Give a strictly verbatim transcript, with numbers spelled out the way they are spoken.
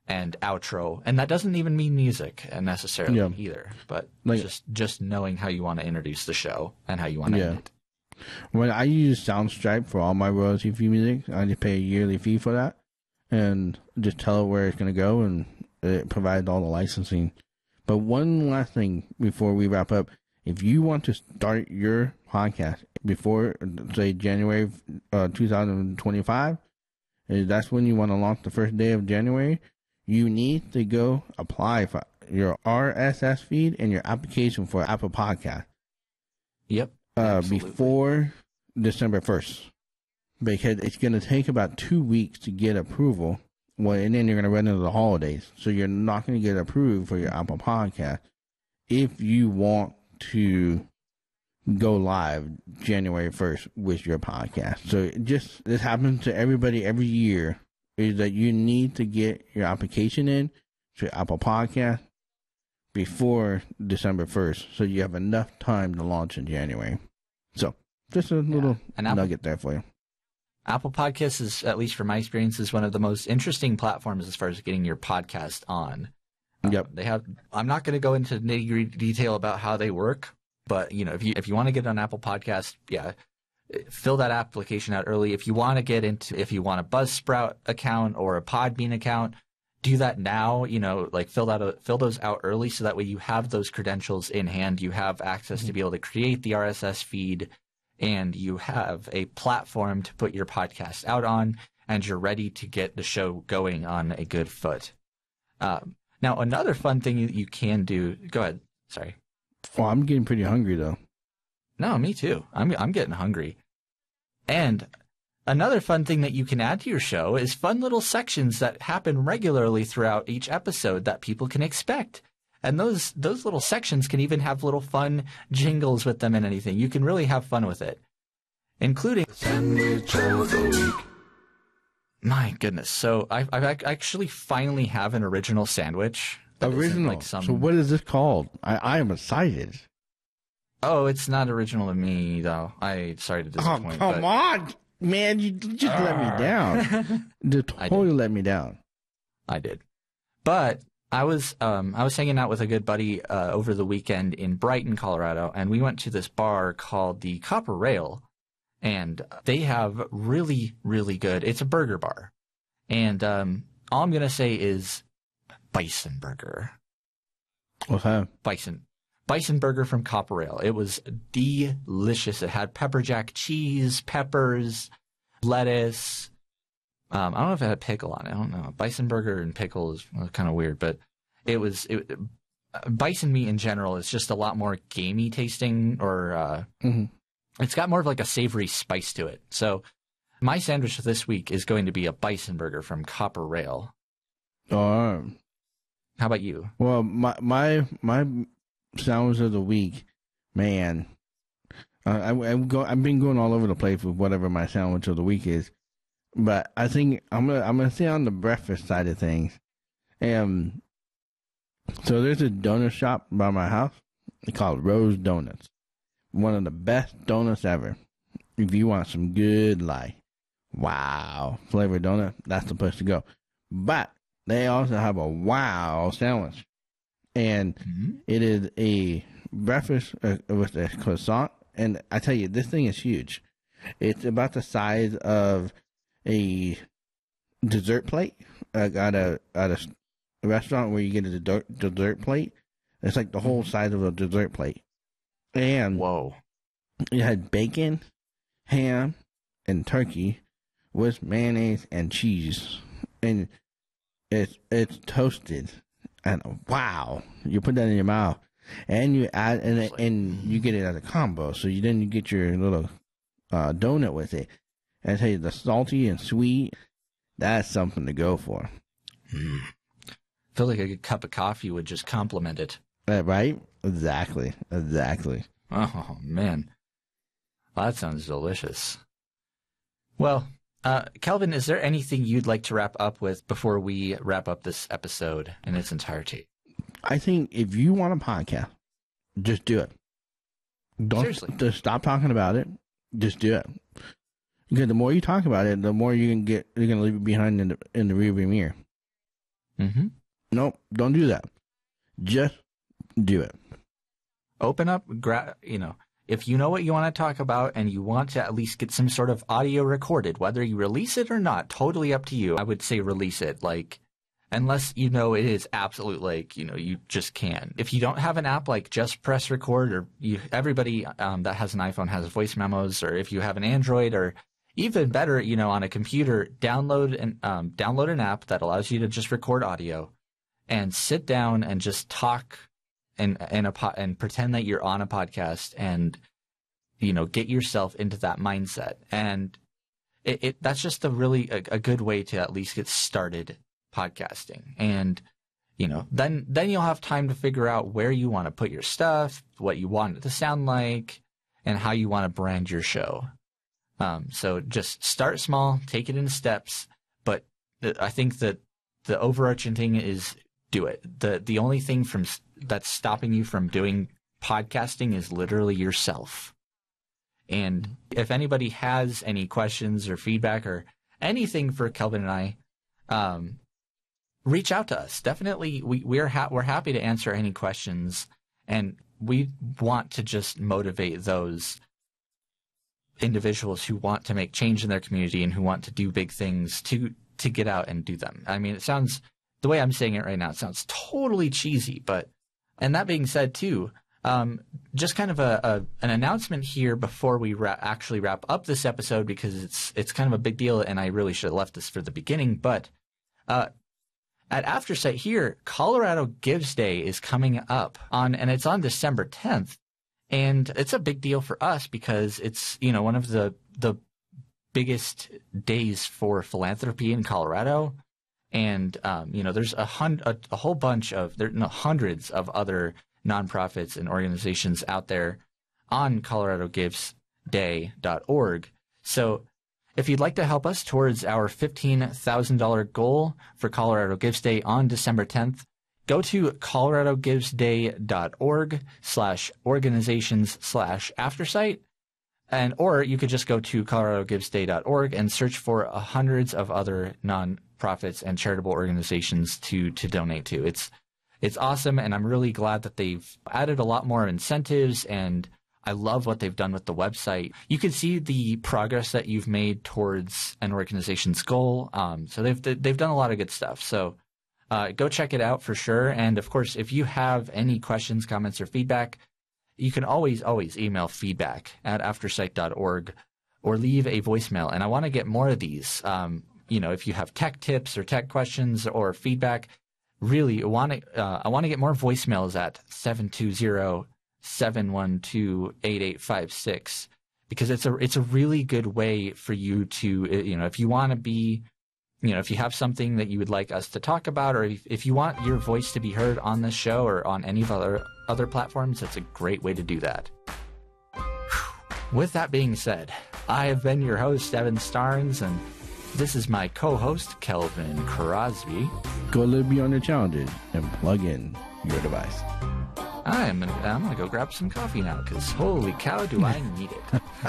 and outro, and that doesn't even mean music necessarily yeah. either, but like, just just knowing how you want to introduce the show and how you want to yeah. end it. When I use Soundstripe for all my royalty-free music, I just pay a yearly fee for that, and just tell it where it's going to go, and it provides all the licensing. But one last thing before we wrap up. If you want to start your podcast before, say, January uh, two thousand twenty-five, that's when you want to launch the first day of January, you need to go apply for your R S S feed and your application for Apple Podcast. Yep. Uh, before December first. Because it's going to take about two weeks to get approval. Well, and then you're going to run into the holidays. So you're not going to get approved for your Apple Podcast if you want to go live January first with your podcast. So just, this happens to everybody every year, is that you need to get your application in to Apple Podcast before December first, so you have enough time to launch in January. So just a little yeah. nugget Apple, there for you. Apple Podcasts is, at least from my experience, is one of the most interesting platforms as far as getting your podcast on. Yep. Um, they have. I'm not going to go into nitty-gritty detail about how they work, but you know, if you if you want to get on Apple Podcast, yeah, fill that application out early. If you want to get into, if you want a Buzzsprout account or a Podbean account, do that now. You know, like fill that out, fill those out early, so that way you have those credentials in hand. You have access mm-hmm. to be able to create the R S S feed, and you have a platform to put your podcast out on, and you're ready to get the show going on a good foot. Um, Now, another fun thing you, you can do. Go ahead. Sorry. Well, I'm getting pretty hungry, though. No, me too. I'm I'm getting hungry. And another fun thing that you can add to your show is fun little sections that happen regularly throughout each episode that people can expect. And those those little sections can even have little fun jingles with them and anything. You can really have fun with it, including Sandwich of the Week. My goodness. So I I actually finally have an original sandwich. Original? Like some... So what is this called? I, I am excited. Oh, it's not original to me, though. I sorry to disappoint. Oh, come but... on, man. You just uh... let me down. You totally let me down. I did. But I was um I was hanging out with a good buddy uh, over the weekend in Brighton, Colorado, and we went to this bar called the Copper Rail. And they have really, really good. It's a burger bar. And um, all I'm going to say is bison burger. What's that? Bison. Bison burger from Copper Rail. It was delicious. It had pepper jack cheese, peppers, lettuce. Um, I don't know if it had pickle on it. I don't know. Bison burger and pickle is kind of weird. But it was it, bison meat in general is just a lot more gamey tasting or uh, mm-hmm. It's got more of like a savory spice to it. So my sandwich this week is going to be a bison burger from Copper Rail. Oh. How about you? Well, my my my sandwich of the week, man. Uh, I, I'm go, I've been going all over the place with whatever my sandwich of the week is, but I think I'm gonna I'm gonna stay on the breakfast side of things. And so there's a donut shop by my house. It's called Rose Donuts. One of the best donuts ever. If you want some good, like, wow, flavored donut, that's the place to go. But they also have a wow sandwich. And mm-hmm. it is a breakfast uh, with a croissant. And I tell you, this thing is huge. It's about the size of a dessert plate uh, at, a, at a restaurant where you get a dessert, dessert plate. It's like the whole size of a dessert plate. And whoa, it had bacon, ham, and turkey with mayonnaise and cheese. And it's it's toasted. And wow, you put that in your mouth. And you add and it, and you get it as a combo. So you then you get your little uh, donut with it. And I tell you, the salty and sweet, that's something to go for. Mm. I feel like a good cup of coffee would just complement it. Uh, right? Exactly. Exactly. Oh, man. Well, that sounds delicious. Well, uh, Kelvin, is there anything you'd like to wrap up with before we wrap up this episode in its entirety? I think if you want a podcast, just do it. Don't Seriously. Just stop talking about it. Just do it. Because the more you talk about it, the more you can get, you're going to leave it behind in the, in the rearview mirror. Mm-hmm. Nope, don't do that. Just do it. Open up, gra- you know, if you know what you want to talk about and you want to at least get some sort of audio recorded, whether you release it or not, totally up to you. I would say release it, like, unless you know it is absolute, like, you know, you just can. If you don't have an app, like, just press record, or you, everybody um, that has an iPhone has voice memos, or if you have an Android, or even better, you know, on a computer, download an, um, download an app that allows you to just record audio and sit down and just talk and and a po- and pretend that you're on a podcast, and, you know, get yourself into that mindset. And it, it that's just a really a, a good way to at least get started podcasting. And, you know, then then you'll have time to figure out where you want to put your stuff, what you want it to sound like, and how you want to brand your show. Um, so just start small, take it in steps. But th- I think that the overarching thing is do it. The the only thing from that's stopping you from doing podcasting is literally yourself. And if anybody has any questions or feedback or anything for Kelvin and I, um, reach out to us. Definitely, we we're ha- we're happy to answer any questions, and we want to just motivate those individuals who want to make change in their community and who want to do big things to to get out and do them. I mean, it sounds, the way I'm saying it right now, it sounds totally cheesy, but, and that being said too, um, just kind of a, a an announcement here before we ra- actually wrap up this episode, because it's it's kind of a big deal, and I really should have left this for the beginning, but uh, at AfterSight here, Colorado Gives Day is coming up on, and it's on December tenth. And it's a big deal for us because it's, you know, one of the the biggest days for philanthropy in Colorado. And, um, you know, there's a, hun- a, a whole bunch of, there no, hundreds of other nonprofits and organizations out there on colorado gives day dot org. So if you'd like to help us towards our fifteen thousand dollars goal for Colorado Gives Day on December tenth, go to colorado gives day dot org slash organizations slash aftersight, and or you could just go to colorado gives day dot org and search for uh, hundreds of other nonprofits and charitable organizations to to donate to. It's it's awesome, and I'm really glad that they've added a lot more incentives, and I love what they've done with the website. You can see the progress that you've made towards an organization's goal. Um, so they've they've done a lot of good stuff. So Uh, go check it out for sure. And of course, if you have any questions, comments, or feedback, you can always, always email feedback at aftersight dot org or leave a voicemail. And I want to get more of these. Um, you know, if you have tech tips or tech questions or feedback, really want to, uh, I want to get more voicemails at seven two zero, seven one two, eight eight five six, because it's a, it's a really good way for you to, you know, if you want to be, you know, if you have something that you would like us to talk about, or if, if you want your voice to be heard on this show or on any of other other platforms, that's a great way to do that. With that being said, I have been your host, Evan Starnes, and this is my co-host, Kelvin Crosby. Go live beyond your challenges and plug in your device. I'm gonna, I'm gonna go grab some coffee now, because holy cow, do I need it.